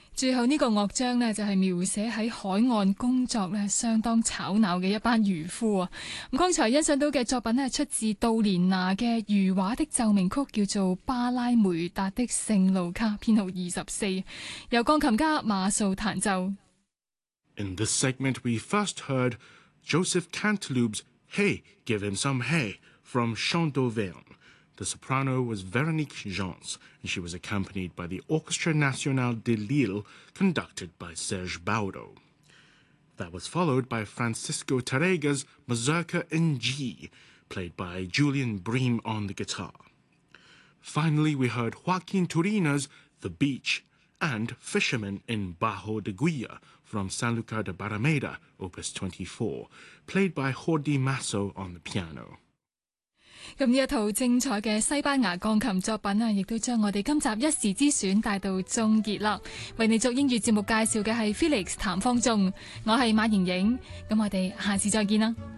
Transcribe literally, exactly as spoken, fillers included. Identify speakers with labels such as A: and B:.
A: 最後呢個樂章呢，就係描寫喺海岸工作呢相當吵鬧嘅一班漁夫啊。咁剛才欣賞到嘅作品呢，出自杜連拿嘅餘畫的奏鳴曲，叫做巴拉梅達的聖路卡，編號二十四，由鋼琴家馬素彈奏。
B: In this segment, we first heard Joseph Canteloube's Hey, Give Him Some Hay from Chant d'Auvergne. The soprano was Véronique Gens, and she was accompanied by the Orchestre National de Lille, conducted by Serge Baudo. That was followed by Francisco Tárrega's Mazurka in G, played by Julian Bream on the guitar. Finally, we heard Joaquin Turina's The Beach and Fisherman in Bajo de Guia from Sanlúcar de Barrameda, Opus twenty-four, played by Jordi Masso on the piano.
A: 咁呢一套精彩嘅西班牙鋼琴作品啊，亦都將我哋今集一時之選帶到終結啦。為你做英語節目介紹嘅係 Felix 譚方中，我係馬瑩瑩，咁我哋下次再見啦。